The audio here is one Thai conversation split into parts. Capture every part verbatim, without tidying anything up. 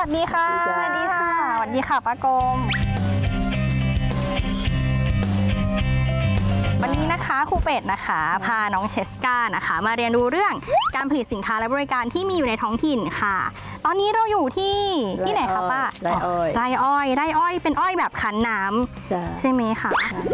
วัสดีค่ะสวัสดีค่ะสวัสดีค่ะป้ากรมวันนี้นะคะครูเป็ดนะคะพาน้องเชสกานะคะมาเรียนรู้เรื่องการผลิตสินค้าและบริการที่มีอยู่ในท้องถิ่นค่ะตอนนี้เราอยู่ที่ที่ไหนคะป้าไร่อ้อยไร่อ้อยไร่อ้อยเป็นอ้อยแบบคั้นน้ำใช่ไหมคะ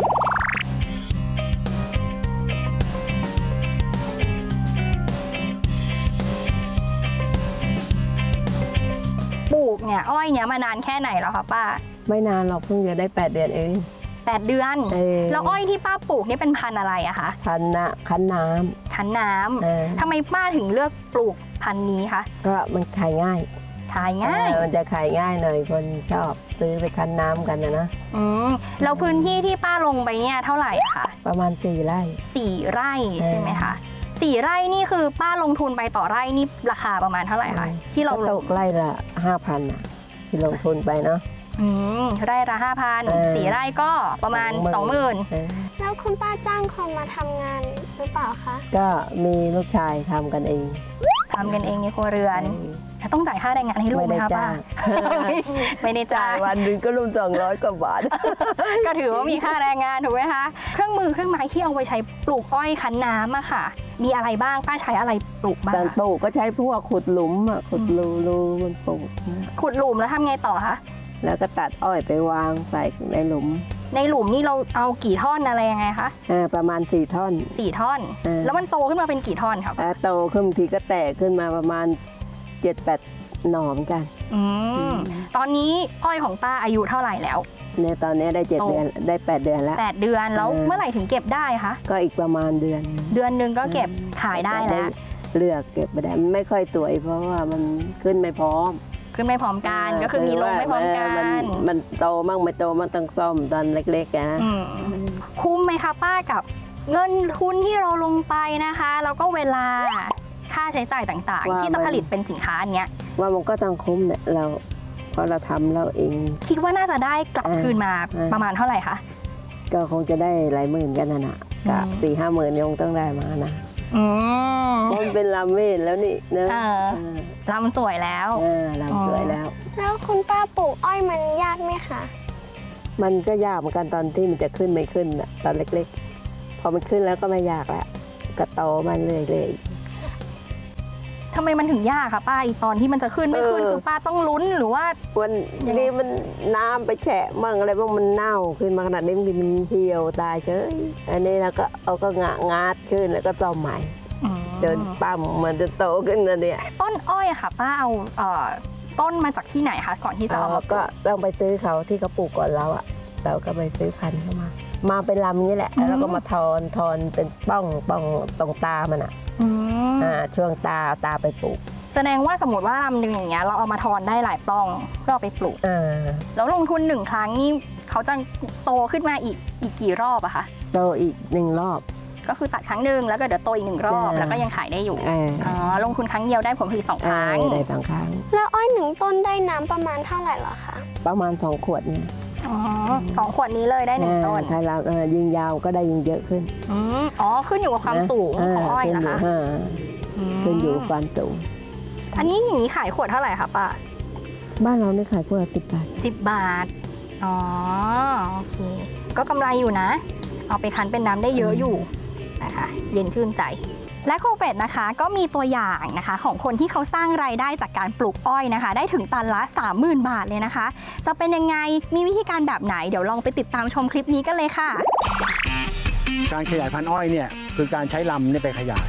ปลูกเนี่ยอ้อยเนี้ยมานานแค่ไหนแล้วคะป้าไม่นานหรอกเพิ่งจะได้แปดเดือนเองแปดเดือนแล้วอ้อยที่ป้าปลูกนี่เป็นพันธุ์อะไรอะคะพันธุ์นะคั้นน้ำคั้นน้ำทำไมป้าถึงเลือกปลูกพันธุ์นี้คะก็มันขายง่ายขายง่ายมันจะขายง่ายหน่อยคนชอบซื้อไปคั้นน้ำกันนะนะอืมแล้วพื้นที่ที่ป้าลงไปเนี่ยเท่าไหร่คะประมาณสี่ไร่สี่ไร่ใช่ไหมคะสี่ไร่นี่คือป้าลงทุนไปต่อไร่นี่ราคาประมาณเท่าไหร่คะที่เราตกไร่ละห้าพันที่ลงทุนไปเนาะอืมไร่ละห้าพันสี่ไร่ก็ประมาณสองหมื่นแล้วคุณป้าจ้างคนมาทำงานหรือเปล่าคะก็มีลูกชายทำกันเองทำกันเองในครัวเรือนต้องจ่ายค่าแรงงานให้ลูกไหมคะป้าไม่ได้จ่ายวันหนึ่งก็รวมสองร้อยกว่าบาทก็ถือว่ามีค่าแรงงานถูกไหมคะเครื่องมือเครื่องไม้ที่เอาไปใช้ปลูกอ้อยคั้นน้ำอะค่ะมีอะไรบ้างป้าใช้อะไรปลูกบ้างการปลูกก็ใช้พวกขุดหลุมอะขุดรูรูมันปลูกขุดหลุมแล้วทำไงต่อคะแล้วก็ตัดอ้อยไปวางใส่ในหลุมในหลุมนี่เราเอากี่ท่อนอะไรยังไงคะอ่าประมาณสี่ท่อนสี่ท่อนแล้วมันโตขึ้นมาเป็นกี่ท่อนครับโตขึ้นทีก็แตกขึ้นมาประมาณเจ็ดแปดหน่อเหมือนกันอืมตอนนี้อ้อยของป้าอายุเท่าไหร่แล้วในตอนนี้ได้เจ็ดเดือนได้แปดเดือนแล้วแปดเดือนแล้วเมื่อไหร่ถึงเก็บได้คะก็อีกประมาณเดือนเดือนหนึ่งก็เก็บขายได้แล้วเลือกเก็บไม่ได้ไม่ค่อยสวยเพราะว่ามันขึ้นไม่พร้อมขึ้นไม่พร้อมกันก็คือมีลงไม่พร้อมกันมันโตมั่งไม่โตมั่งต้องซ่อมตอนเล็กๆนะคุ้มไหมคะป้ากับเงินทุนที่เราลงไปนะคะแล้วก็เวลาค่าใช้จ่ายต่างๆที่จะผลิตเป็นสินค้าอันเนี้ยว่ามันก็ต้องคุ้มเนี่ยเราเพราะเราทำเราเองคิดว่าน่าจะได้กลับคืนมาประมาณเท่าไหร่คะก็คงจะได้หลายหมื่นกันนะนะกับสี่ห้าหมื่นยงต้องได้มานะมันเป็นลำเวทแล้วนี่เนอะลำสวยแล้วลำสวยแล้วแล้วคุณป้าปลูกอ้อยมันยากไหมคะมันก็ยากเหมือนกันตอนที่มันจะขึ้นไม่ขึ้นอะตอนเล็กๆพอมันขึ้นแล้วก็ไม่ยากแล้วก็โตมันเรื่อยทำไมมันถึงยากคะป้าอีตอนที่มันจะขึ้นไม่ขึ้นคือป้าต้องลุ้นหรือว่าวันนี้มันน้ำไปแฉะมั่งอะไรบ้างมันเน่าขึ้นมาขนาดนี้มันเหี่ยวตายเฉยอันนี้เราก็เอาก็งะงาดขึ้นแล้วก็ซ่อมใหม่เดินปั้มเหมือนจะโตขึ้นนะเนี่ยต้นอ้อยค่ะป้าเอาต้นมาจากที่ไหนคะก่อนที่จะเอามาก็ต้องไปซื้อเขาที่เขาปลูกก่อนเราอ่ะเราก็ไปซื้อพันธุ์เข้ามามาเป็นลำนี้แหละแล้วก็มาทอนทอนเป็นป้องป้องตรงตามันอ่ะช่วงตาตาไปปลูกแสดงว่าสมมติว่าลำหนึ่งอย่างเงี้ยเราเอามาทอนได้หลายปล้องเพื่อเอาไปปลูกแล้วลงทุนหนึ่งครั้งนี่เขาจะโตขึ้นมาอีกอีกกี่รอบอะคะโตอีกหนึ่งรอบก็คือตัดครั้งหนึ่งแล้วก็เดี๋ยวโตอีกหนึ่งรอบแล้วก็ยังขายได้อยู่อ๋อลงทุนครั้งเดียวได้ผลผลิตสองครั้งได้สองครั้งแล้วอ้อยหนึ่งต้นได้น้ำประมาณเท่าไหร่หรอคะประมาณสองขวดนี่อ๋อสองขวดนี้เลยได้หนึ่งต้นถ้าเรายิงยาวก็ได้ยิงเยอะขึ้นอ๋อขึ้นอยู่กับความสูงของอ้อยนะคะขึ้นอยู่กับความสูงอันนี้อย่างนี้ขายขวดเท่าไหร่คะป้าบ้านเราเนี่ยขายขวดสิบบาทสิบบาทอ๋อโอเคก็กำไรอยู่นะเอาไปคั้นเป็นน้ำได้เยอะอยู่นะคะเย็นชื่นใจและครูเป็ดนะคะก็มีตัวอย่างนะคะของคนที่เขาสร้างรายได้จากการปลูกอ้อยนะคะได้ถึงตันละ สามหมื่น บาทเลยนะคะจะเป็นยังไงมีวิธีการแบบไหนเดี๋ยวลองไปติดตามชมคลิปนี้กันเลยค่ะการขยายพันธุ์อ้อยเนี่ยคือการใช้ลำเนี่ยไปขยาย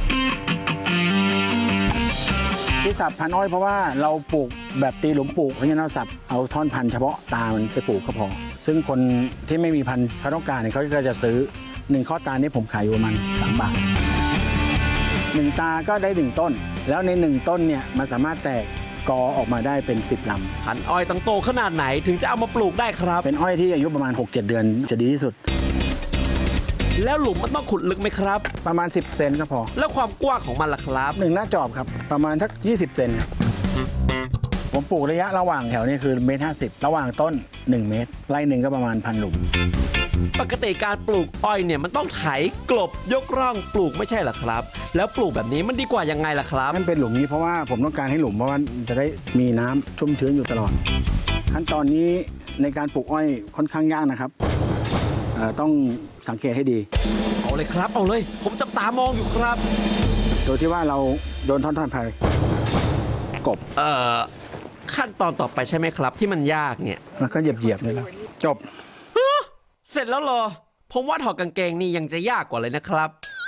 ที่สับพันธุ์อ้อยเพราะว่าเราปลูกแบบตีหลุมปลูกเพราะฉะนั้นเราสับเอาท่อนพันธุ์เฉพาะตามันไปปลูกก็พอซึ่งคนที่ไม่มีพันธุ์เขาต้องการเนี่ยเขาก็จะซื้อหนึ่งข้อตานี้ผมขายอยู่ประมาณสามบาทหนึ่งตาก็ได้หนึ่งต้นแล้วในหนึ่งต้นเนี่ยมันสามารถแตกกอออกมาได้เป็นสิบลำพันธุ์อ้อยต้องโตขนาดไหนถึงจะเอามาปลูกได้ครับเป็นอ้อยที่อายุประมาณ หกเจ็ด เดือนจะดีที่สุดแล้วหลุมมันต้องขุดลึกไหมครับประมาณสิบเซนก็พอแล้วความกว้างของมันล่ะครับหนึ่งหน้าจอบครับประมาณสักยี่สิบเซนครับผมปลูกระยะระหว่างแถวนี้คือเมตรห้าสิบระหว่างต้นหนึ่งเมตรไร่หนึ่งก็ประมาณพันหลุมปกติการปลูกอ้อยเนี่ยมันต้องไถกลบยกร่องปลูกไม่ใช่เหรอครับ แล้วปลูกแบบนี้มันดีกว่ายังไงล่ะครับมันเป็นหลุมนี้เพราะว่าผมต้องการให้หลุมเพราะว่าจะได้มีน้ำชุ่มชื้นอยู่ตลอด ขั้นตอนนี้ในการปลูกอ้อยค่อนข้างยากนะครับเอ่อต้องสังเกตให้ดีเอาเลยครับเอาเลย ผมจับตามองอยู่ครับโดยที่ว่าเราโดนท่อนๆไปกบเอ่อขั้นตอนต่อไปใช่ไหมครับที่มันยากเนี่ยแล้วก็เหยียบๆเลยนะจบเสร็จแล้วเหรอ ผมว่าถอดกางเกงนี่ยังจะยากกว่าเลยนะครับ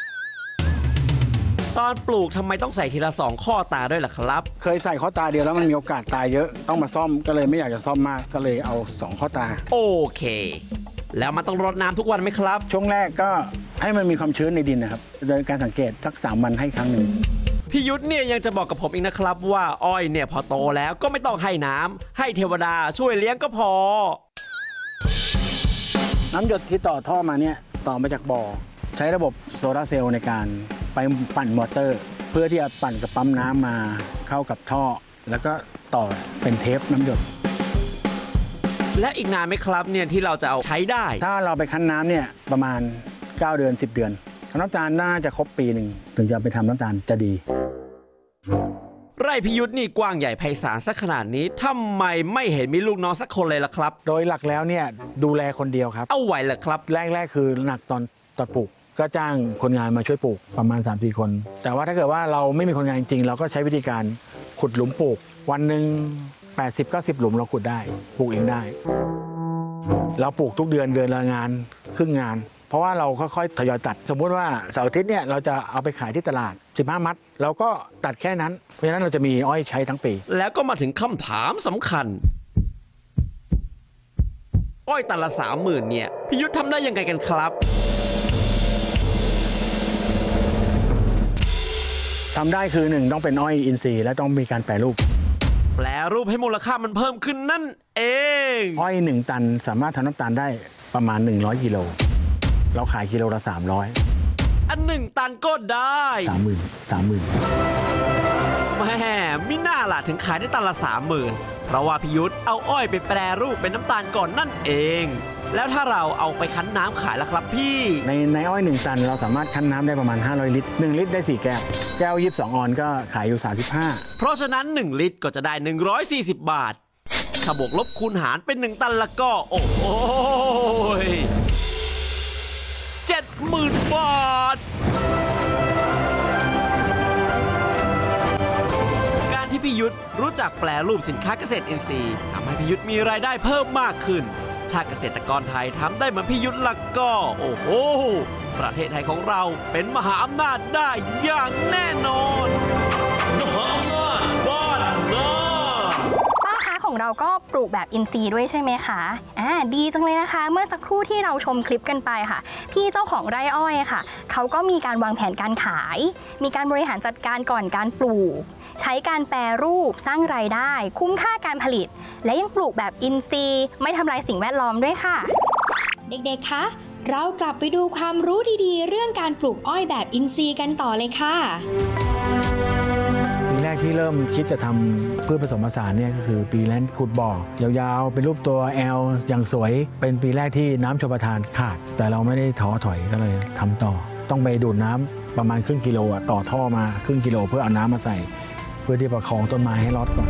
ตอนปลูกทำไมต้องใส่ทีละสองข้อตาด้วยล่ะครับเคยใส่ข้อตาเดียวแล้วมันมีโอกาสตายเยอะต้องมาซ่อมก็เลยไม่อยากจะซ่อมมากก็เลยเอาสองข้อตาโอเค แล้วมันต้องรดน้ำทุกวันไหมครับช่วงแรกก็ให้มันมีความชื้นในดินนะครับโดยการสังเกตสักสามวันให้ครั้งหนึ่งพี่ยุทธเนี่ยยังจะบอกกับผมอีกนะครับว่าอ้อยเนี่ยพอโตแล้วก็ไม่ต้องให้น้ำให้เทวดาช่วยเลี้ยงก็พอน้ำหยดที่ต่อท่อมาเนี่ยต่อมาจากบ่อใช้ระบบโซลาร์เซลล์ในการไปปั่นมอเตอร์ เพื่อที่จะปั่นกับปั๊มน้ำมาเข้ากับท่อ แล้วก็ต่อเป็นเทปน้ำหยดและอีกนานไหมครับเนี่ยที่เราจะเอาใช้ได้ถ้าเราไปคั้นน้ำเนี่ยประมาณเก้าเดือนสิบเดือนน้ำตาลน่าจะครบปีหนึ่งถึงจะไปทำน้ำตาลจะดีไร่พิยุทธนี่กว้างใหญ่ไพศาลสักขนาดนี้ทำไมไม่เห็นมีลูกน้องสักคนเลยล่ะครับโดยหลักแล้วเนี่ยดูแลคนเดียวครับเอาไหวเหรอครับแรกๆคือหนักตอนตอนปลูกก็จ้างคนงานมาช่วยปลูกประมาณ สามสี่ คน แต่ว่าถ้าเกิดว่าเราไม่มีคนงานจริงๆเราก็ใช้วิธีการขุดหลุมปลูก วันหนึ่งแปดสิบ เก้าสิบ หลุมเราขุดได้ปลูกเองได้ เราปลูกทุกเดือนเดือนละงานครึ่งงาน เพราะว่าเราค่อยๆทยอยตัด สมมุติว่าเสาร์อาทิตย์เนี่ยเราจะเอาไปขายที่ตลาดสิบห้ามัดเราก็ตัดแค่นั้นเพราะฉะนั้นเราจะมีอ้อยใช้ทั้งปีแล้วก็มาถึงคำถามสำคัญ อ้อยตันละสามหมื่นเนี่ยพิยุทธทำได้ยังไงกันครับทำได้คือหนึ่งต้องเป็นอ้อยอินทรีย์และต้องมีการแปรรูปแปลรูปให้มูลค่ามันเพิ่มขึ้นนั่นเองอ้อยหนึ่งตันสามารถทำน้ำตาลได้ประมาณหนึ่งร้อยกิโลเราขายกิโลละสามร้อยอันหนึ่งตันก็ได้สามหมื่นสามหมื่นแม่มิน่าล่ะถึงขายได้ตันละสามหมื่นเพราะว่าพิยุทธเอาอ้อยไปแปรรูปเป็นน้ำตาลก่อนนั่นเอง แล้วถ้าเราเอาไปคั้นน้ำขายล่ะครับพี่ในในอ้อยหนึ่งตันเราสามารถคั้นน้ำได้ประมาณห้าร้อยลิตรหนึ่งลิตรได้สี่แก้วแก้วยี่สิบสองออนก็ขายอยู่สามสิบห้าเพราะฉะนั้นหนึ่งลิตรก็จะได้หนึ่งร้อยสี่สิบบาท ถ้าบวกลบคูณหารเป็นหนึ่งตันละก็โอ้โหเจ็ดหมื่นบาท การที่พิยุทธรู้จักแปลรูปสินค้าเกษตรอินทรีย์ทำให้พิยุทธมีรายได้เพิ่มมากขึ้น ถ้าเกษตรกรไทยทำได้เหมือนพิยุทธละก็โอ้โหประเทศไทยของเราเป็นมหาอำนาจได้อย่างแน่นอนมหาอำนาจบ้านนาป้าคะของเราก็ปลูกแบบอินทรีย์ด้วยใช่ไหมคะอ่าดีจังเลยนะคะ เมื่อสักครู่ที่เราชมคลิปกันไปค่ะ พี่เจ้าของไร่อ้อยค่ะเขาก็มีการวางแผนการขาย มีการบริหารจัดการก่อนการปลูก ใช้การแปรรูปสร้างรายได้ คุ้มค่าการผลิต และยังปลูกแบบอินทรีย์ไม่ทำลายสิ่งแวดล้อมด้วยค่ะเด็กๆ คะ เรากลับไปดูความรู้ดีๆ เรื่องการปลูกอ้อยแบบอินทรีย์กันต่อเลยค่ะปีแรกที่เริ่มคิดจะทำพืชผสมผสานเนี่ยก็คือปีแรกขุดบ่อยาวๆเป็นรูปตัว L อย่างสวยเป็นปีแรกที่น้ำชลประทานขาด แต่เราไม่ได้ท้อถอยก็เลยทำต่อ ต้องไปดูดน้ำประมาณครึ่งกิโลอะต่อท่อมาครึ่งกิโลเพื่อเอาน้ำมาใส่ เพื่อที่ประคองต้นไม้ให้รอดก่อน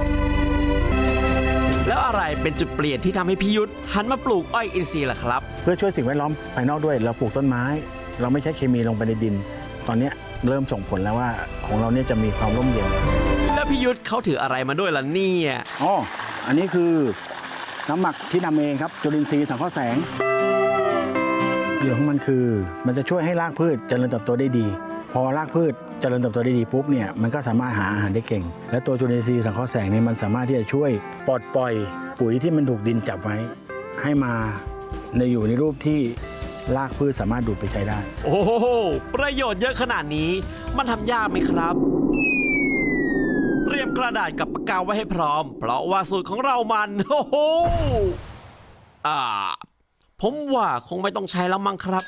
แล้วอะไรเป็นจุดเปลี่ยนที่ทำให้พิยุทธหันมาปลูกอ้อยอินทรีย์ล่ะครับเพื่อช่วยสิ่งแวดล้อมภายนอกด้วยเราปลูกต้นไม้ เราไม่ใช้เคมีลงไปในดิน ตอนนี้เริ่มส่งผลแล้วว่าของเราเนี่ยจะมีความร่มเย็นแล้วพิยุทธเขาถืออะไรมาด้วยล่ะเนี่ยอ๋ออันนี้คือน้ำหมักที่ทำเองครับจุลินทรีย์สังเคราะห์แสงประโยชน์ของมันคือมันจะช่วยให้รากพืชเจริญเติบโตได้ดี พอรากพืชเจริญเติบโตได้ดีปุ๊บเนี่ยมันก็สามารถหาอาหารได้เก่ง และตัวจุลินทรีย์สังเคราะห์แสงเนี่ยมันสามารถที่จะช่วยปลดปล่อยปุ๋ยที่มันถูกดินจับไว้ ให้มาในอยู่ในรูปที่รากพืชสามารถดูดไปใช้ได้โอ้โหประโยชน์เยอะขนาดนี้มันทำยากไหมครับ เตรียมกระดาษกับปากกาไว้ให้พร้อม เพราะว่าสูตรของเรามันโอ้โหอ่าผมว่าคงไม่ต้องใช้แล้วมั้งครับ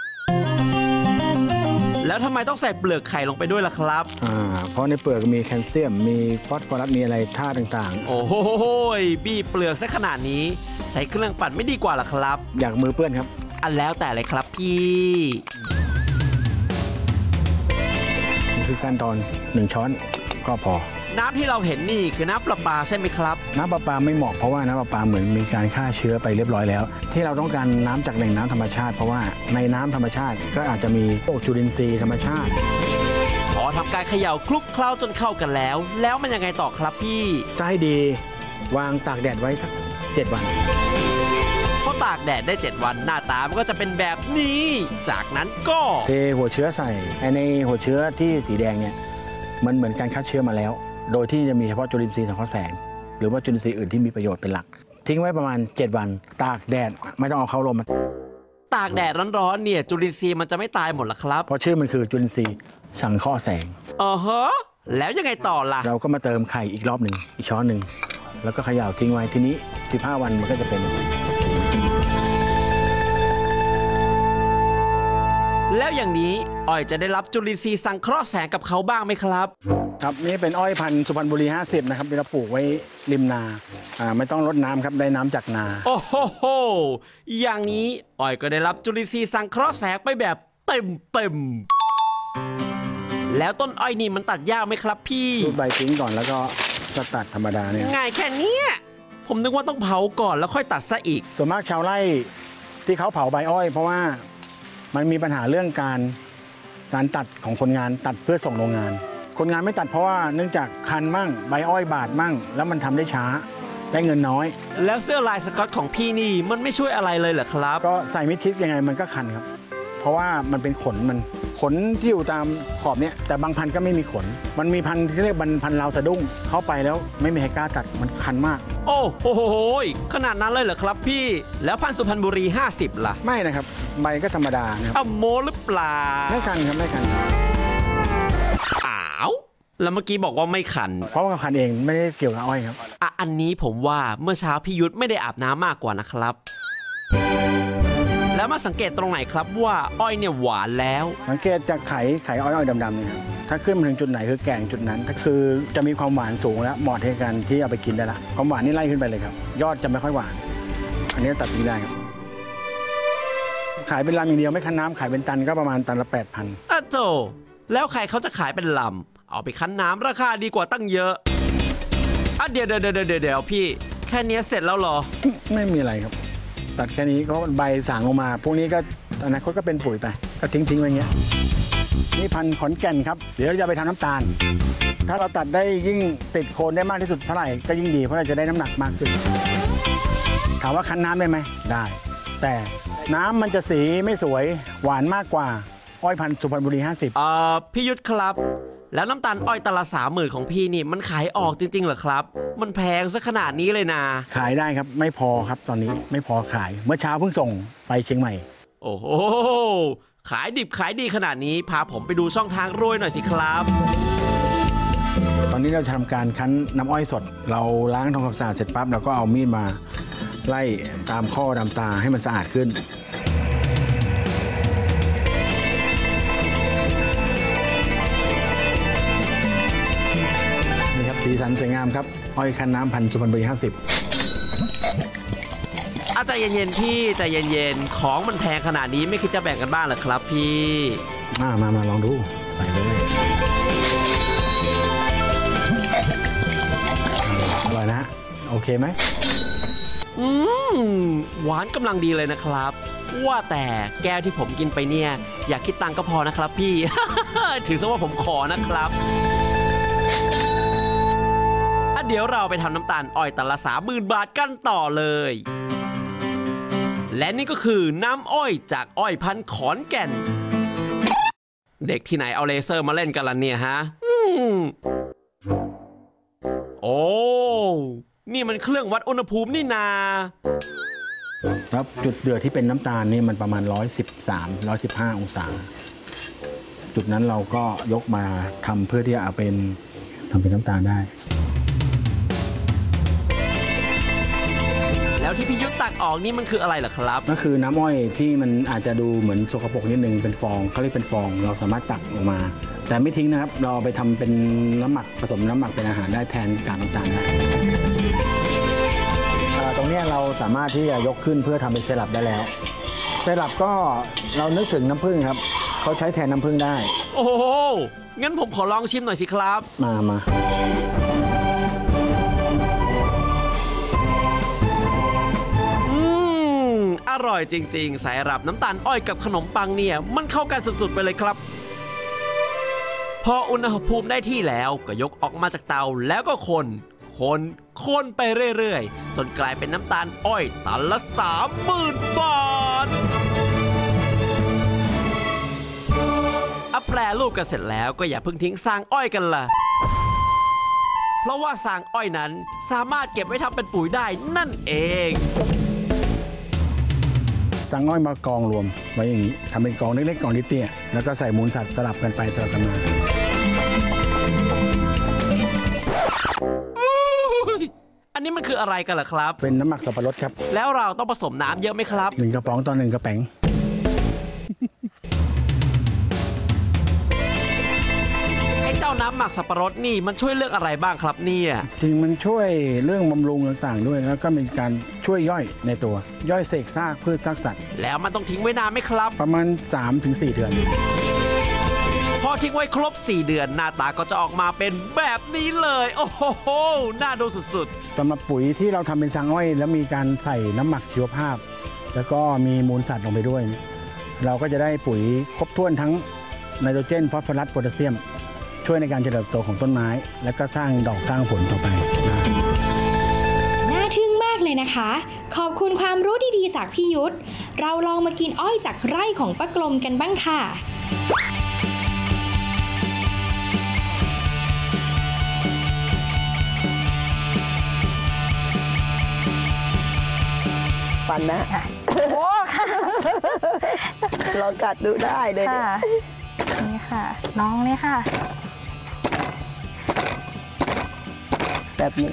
แล้วทำไมต้องใส่เปลือกไข่ลงไปด้วยล่ะครับอ่าเพราะในเปลือกมีแคลเซียมมีฟอสฟอรัสมีอะไรธาตุต่างโอ้โหบี้เปลือกซะขนาดนี้ ใช้เครื่องปั่นไม่ดีกว่าล่ะครับๆ อยากมือเปื้อนครับอันแล้วแต่เลยครับพี่นี่คือขั้นตอนหนึ่งช้อนก็พอน้ำที่เราเห็นนี่คือน้ำประปาใช่ไหมครับน้ำประปาไม่เหมาะเพราะว่าน้ำประปาเหมือนมีการฆ่าเชื้อไปเรียบร้อยแล้ว ที่เราต้องการน้ำจากแหล่งน้ำธรรมชาติเพราะว่าในน้ำธรรมชาติก็อาจจะมีพวกจุลินทรีย์ธรรมชาติพอทำการเขย่าคลุกเคล้าจนเข้ากันแล้ว แล้วมันยังไงต่อครับพี่ถ้าให้ดีวางตากแดดไว้สักเจ็ดวันพอตากแดดได้เจ็ดวันหน้าตามันก็จะเป็นแบบนี้ จากนั้นก็เทหัวเชื้อใส่ไอ้ในหัวเชื้อที่สีแดงเนี่ยมันเหมือนการฆ่าเชื้อมาแล้ว โดยที่จะมีเฉพาะจุลินทรีย์สังเคราะห์แสง หรือว่าจุลินทรีย์อื่นที่มีประโยชน์เป็นหลัก ทิ้งไว้ประมาณเจ็ดวันตากแดดไม่ต้องเอาเข้าลมตากแดดร้อนๆเนี่ยจุลินทรีย์มันจะไม่ตายหมดหรอครับเพราะชื่อมันคือจุลินทรีย์สังเคราะห์แสงอ๋อฮะแล้วยังไงต่อล่ะเราก็มาเติมไข่อีกรอบหนึ่งอีกช้อนหนึ่งแล้วก็เขย่าทิ้งไว้ทีนี้สิบห้าวันมันก็จะเป็นแล้วอย่างนี้อ้อยจะได้รับจุลินทรีย์สังเคราะห์แสงกับเขาบ้างไหมครับครับนี่เป็นอ้อยพันธุ์สุพรรณบุรีห้าสิบนะครับที่เราปลูกไว้ริมนาอ่าไม่ต้องรดน้ำครับได้น้ำจากนาโอ้โหโหอย่างนี้อ้อยก็ได้รับจุลินทรีย์สังเคราะห์แสงไปแบบเต็มเต็มๆแล้วต้นอ้อยนี่มันตัดยากไหมครับพี่รูดใบทิ้งก่อนแล้วก็จะตัดธรรมดาเนี่ยง่ายแค่เนี้ยผมนึกว่าต้องเผาก่อนแล้วค่อยตัดซะอีกส่วนมากชาวไร่ที่เขาเผาใบอ้อย เพราะว่ามันมีปัญหาเรื่องการการตัดของคนงานตัดเพื่อส่งโรงงาน คนงานไม่ตัดเพราะว่าเนื่องจากคันมั่งใบอ้อยบาดมั่ง แล้วมันทำได้ช้าได้เงินน้อยแล้วเสื้อลายสก๊อตของพี่นี่มันไม่ช่วยอะไรเลยเหรอครับก็ใส่มิดชิดยังไงมันก็คันครับ เพราะว่ามันเป็นขนมันขนที่อยู่ตามขอบเนี่ยแต่บางพันธุ์ก็ไม่มีขน มันมีพันธุ์ที่เรียกพันธุ์ลาวสะดุ้งเข้าไปแล้วไม่มีใครกล้าตัดมันคันมากโอ้โหขนาดนั้นเลยเหรอครับพี่แล้วพันธุ์สุพรรณบุรีห้าสิบล่ะไม่นะครับใบก็ธรรมดานะครับอ้าวโมหรือเปล่าไม่คันครับไม่คันอ้าวแล้วเมื่อกี้บอกว่าไม่ขันเพราะว่าคันเองไม่ได้เกี่ยวกับอ้อยครับอ่ะอันนี้ผมว่าเมื่อเช้าพี่ยุทธไม่ได้อาบน้ำมากกว่านะครับ แล้วมาสังเกตตรงไหนครับว่าอ้อยเนี่ยหวานแล้วสังเกตจากไข่ไข่อ้อยๆดำๆเนี่ยครับถ้าขึ้นมาถึงจุดไหนคือแก่งจุดนั้นถ้าคือจะมีความหวานสูงแล้วเหมาะในการที่เอาไปกินได้ละความหวานนี่ไล่ขึ้นไปเลยครับยอดจะไม่ค่อยหวาน อันนี้ตัดทิ้งได้ครับขายเป็นลำอย่างเดียวไม่คั้นน้ำขายเป็นตันก็ประมาณตันละแปดพันอ่ะโจแล้วใครเขาจะขายเป็นลำเอาไปคั้นน้ำราคาดีกว่าตั้งเยอะอ่ะเดี๋ยวเดี๋ยวเดี๋ยวเดี๋ยวพี่แค่นี้เสร็จแล้วเหรอไม่มีอะไรครับ ตัดแค่นี้ก็ใบสางออกมา พวกนี้ก็อนาคตก็เป็นปุ๋ยไปก็ทิ้งทิ้งไว้อย่างเงี้ยนี่พันธุ์ขอนแก่นครับเดี๋ยวจะไปทำน้ำตาล ถ้าเราตัดได้ยิ่งติดโคนได้มากที่สุดเท่าไหร่ก็ยิ่งดีเพราะเราจะได้น้ำหนักมากขึ้นถามว่าคั้นน้ำได้ไหมได้ แต่น้ำมันจะสีไม่สวยหวานมากกว่าอ้อยพันธุ์สุพรรณบุรีห้าสิบเอ่อพี่ยุทธครับ แล้วน้ำตาลอ้อยตละสามหมื่นของพี่นี่มันขายออกจริงๆเหรอครับ มันแพงซะขนาดนี้เลยนะขายได้ครับไม่พอครับตอนนี้ไม่พอขายเมื่อเช้าเพิ่งส่งไปเชียงใหม่โอ้โหขายดิบขายดีขนาดนี้พาผมไปดูช่องทางรวยหน่อยสิครับตอนนี้เราจะทำการคั้นน้ำอ้อยสด เราล้างทำความสะอาดเสร็จปั๊บเราก็เอามีดมาไล่ตามข้อตามตาให้มันสะอาดขึ้นนี่ครับสีสันสวยงามครับอ้อยคั้นน้ำพันธุ์สุพรรณบุรีห้าสิบอาใจเย็นๆพี่ใจเย็นๆของมันแพงขนาดนี้ไม่คิดจะแบ่งกันบ้างเหรอครับพี่มามามาลองดูใส่เลยอร่อยนะโอเคไหมอืมหวานกำลังดีเลยนะครับ ว่าแต่แก้วที่ผมกินไปเนี่ยอยากคิดตังค์ก็พอนะครับพี่ ถือซะว่าผมขอนะครับอ่ะเดี๋ยวเราไปทำน้ำตาลอ้อยตันละสามหมื่นบาทกันต่อเลย และนี่ก็คือน้ำอ้อยจากอ้อยพันธุ์ขอนแก่น เด็กที่ไหนเอาเลเซอร์มาเล่นกันล่ะเนี่ยฮะอืมโอ้นี่มันเครื่องวัดอุณหภูมินี่นาครับจุดเดือดที่เป็นน้ำตาลนี่มันประมาณหนึ่งร้อยสิบสาม หนึ่งร้อยสิบห้าองศา จุดนั้นเราก็ยกมาทำเพื่อที่จะเอาเป็นทำเป็นน้ำตาลได้แล้วที่พี่ยุทธตักออกนี่มันคืออะไรเหรอครับก็คือน้ำอ้อยที่มันอาจจะดูเหมือนสกปรกนิดนึงเป็นฟองเขาเรียกเป็นฟองเราสามารถตักออกมา แต่ไม่ทิ้งนะครับเราเอาไปทำเป็นน้ำหมักผสมน้ำหมักเป็นอาหารได้แทนกากน้ำตาลได้เอ่อตรงเนี้ยเราสามารถที่จะยกขึ้นเพื่อทำเป็นเซรั่มได้แล้วไซรัปก็เรานึกถึงน้ำผึ้งครับเขาใช้แทนน้ำผึ้งได้โอ้โห งั้นผมขอลองชิมหน่อยสิครับมามาอืม อร่อยจริงๆ ไซรัปน้ำตาลอ้อยกับขนมปังเนี่ย มันเข้ากันสุดๆไปเลยครับ พออุณหภูมิได้ที่แล้วก็ยกออกมาจากเตาแล้วก็คน คน คนไปเรื่อยๆ จนกลายเป็นน้ำตาลอ้อยตันละสามหมื่นบาทอัปแปรรูปกันเสร็จแล้วก็อย่าเพิ่งทิ้งซางอ้อยกันล่ะ เพราะว่าซางอ้อยนั้นสามารถเก็บไว้ทำเป็นปุ๋ยได้นั่นเองสังอ้อยมากองรวมไว้อย่างนี้ทำเป็นกองเล็กๆกองนิดเตี้ยแล้วก็ใส่มูลสัตว์สลับกันไปสลับกันมาอันนี้มันคืออะไรกันล่ะครับเป็นน้ำหมักสับปะรดครับแล้วเราต้องผสมน้ำเยอะไหมครับหนึ่งกระป๋องต่อหนึ่งกระแป๋งไอ้เจ้าน้ำหมักสับปะรดนี่มันช่วยเรื่องอะไรบ้างครับเนี่ยจริงมันช่วยเรื่องบำรุงต่างๆด้วยแล้วก็เป็นการช่วยย่อยในตัว ย่อยเศษซากพืชซากสัตว์แล้วมันต้องทิ้งไว้นานไหมครับประมาณ สามถึงสี่ เดือนพอทิ้งไว้ครบสี่เดือนหน้าตาก็จะออกมาเป็นแบบนี้เลย โอ้โห น่าดูสุดสำหรับปุ๋ยที่เราทำเป็นซางอ้อย แล้วมีการใส่น้ำหมักชีวภาพ แล้วก็มีมูลสัตว์ลงไปด้วย เราก็จะได้ปุ๋ยครบถ้วนทั้งไนโตรเจนฟอสฟอรัสโพแทสเซียม ช่วยในการเจริญเติบโตของต้นไม้ และก็สร้างดอกสร้างผลต่อไปนะน่าทึ่งมากเลยนะคะ ขอบคุณความรู้ดีๆจากพี่ยุทธ เราลองมากินอ้อยจากไร่ของป้ากลมกันบ้างค่ะฟันนะโอ้ค่ะลองกัดดูได้เลยเนี่ยค่ะนี่ค่ะ น้องเลยค่ะแบบนี้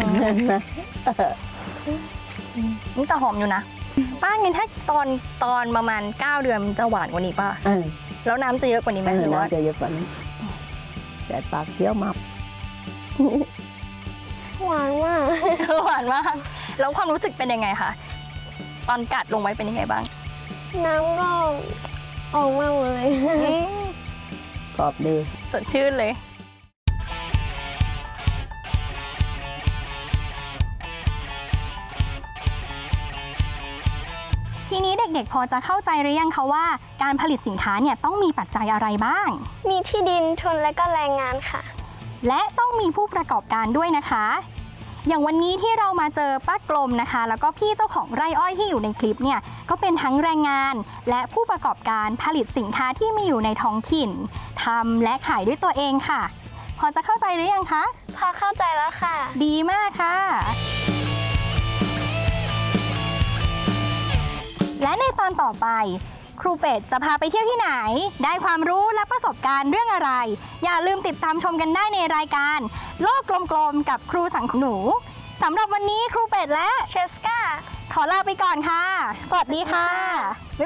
นี่แต่หอมอยู่นะ ป้างั้นถ้าตอนตอนประมาณเก้าเดือนมันจะหวานกว่านี้ป่ะเออแล้วน้ำจะเยอะกว่านี้ไหมเออหรือว่าน่าจะเยอะกว่านี้แต่ปากเคี้ยวมับหวานมากหวานมาก แล้วความรู้สึกเป็นยังไงคะ ตอนกัดลงไปเป็นยังไงบ้างน้ำก็ออกมาหมดเลยกรอบดีสดชื่นเลย ทีนี้เด็กๆ พอจะเข้าใจหรือยังคะว่าการผลิตสินค้าเนี่ยต้องมีปัจจัยอะไรบ้างมีที่ดินทุนและก็แรงงานค่ะและต้องมีผู้ประกอบการด้วยนะคะ อย่างวันนี้ที่เรามาเจอป้ากลมนะคะ แล้วก็พี่เจ้าของไร่อ้อยที่อยู่ในคลิปเนี่ยก็เป็นทั้งแรงงาน และผู้ประกอบการผลิตสินค้าที่มีอยู่ในท้องถิ่นทำและขายด้วยตัวเองค่ะ พอจะเข้าใจหรือยังคะพอเข้าใจแล้วค่ะดีมากค่ะ และในตอนต่อไป ครูเป็ดจะพาไปเที่ยวที่ไหน ได้ความรู้และประสบการณ์เรื่องอะไร อย่าลืมติดตามชมกันได้ในรายการ โลกกลมๆกับครูสังของหนูสำหรับวันนี้ครูเป็ดและเชสกาขอลาไปก่อนค่ะ สวัสดีค่ะ